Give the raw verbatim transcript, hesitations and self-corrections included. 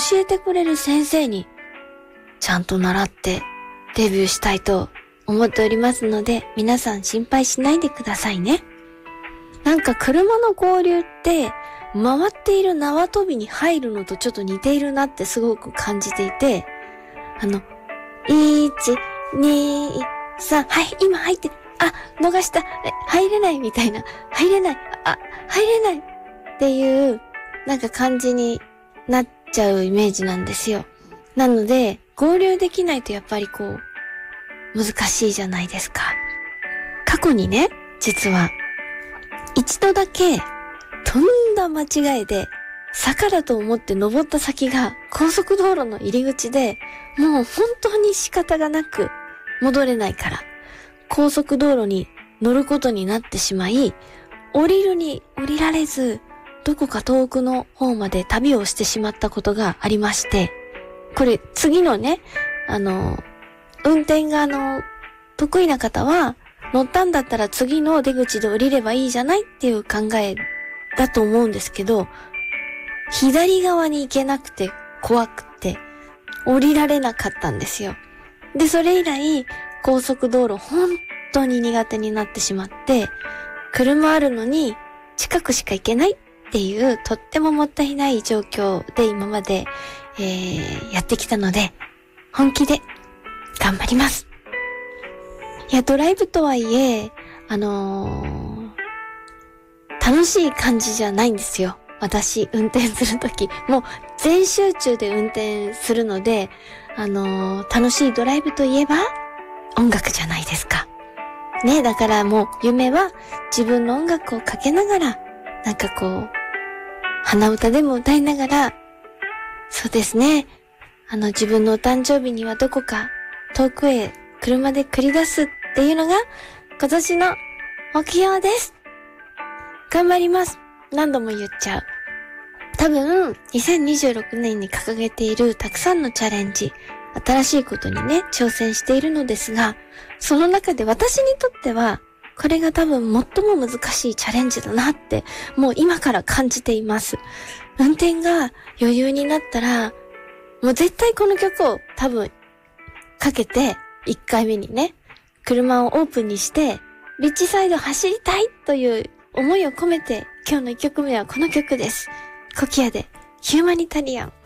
教えてくれる先生にちゃんと習ってデビューしたいと思っておりますので、皆さん心配しないでくださいね。なんか車の合流って回っている縄跳びに入るのとちょっと似ているなってすごく感じていて、あの、いち、に、さん、はい、今入って、あ、逃した、え入れないみたいな、入れない、あ、入れないっていう、なんか感じになっちゃうイメージなんですよ。なので、合流できないとやっぱりこう、難しいじゃないですか。過去にね、実は、一度だけ、とんだ間違いで、坂だと思って登った先が高速道路の入り口で、もう本当に仕方がなく戻れないから、高速道路に乗ることになってしまい、降りるに降りられず、どこか遠くの方まで旅をしてしまったことがありまして、これ次のね、あの、運転があの、得意な方は、乗ったんだったら次の出口で降りればいいじゃないっていう考えだと思うんですけど、左側に行けなくて怖くて降りられなかったんですよ。で、それ以来高速道路本当に苦手になってしまって、車あるのに近くしか行けないっていうとってももったいない状況で今まで、えー、やってきたので、本気で頑張ります。いや、ドライブとはいえ、あのー、楽しい感じじゃないんですよ。私、運転するとき。もう、全集中で運転するので、あのー、楽しいドライブといえば、音楽じゃないですか。ね、だからもう、夢は、自分の音楽をかけながら、なんかこう、鼻歌でも歌いながら、そうですね、あの、自分のお誕生日にはどこか、遠くへ車で繰り出すっていうのが、今年の目標です。頑張ります。何度も言っちゃう。多分、にせんにじゅうろくねんに掲げているたくさんのチャレンジ、新しいことにね、挑戦しているのですが、その中で私にとっては、これが多分最も難しいチャレンジだなって、もう今から感じています。運転が余裕になったら、もう絶対この曲を多分、かけて、いっかいめにね、車をオープンにして、ビッチサイド走りたいという思いを込めて、今日のいっきょくめはこの曲です。コキアでヒューマニタリアン。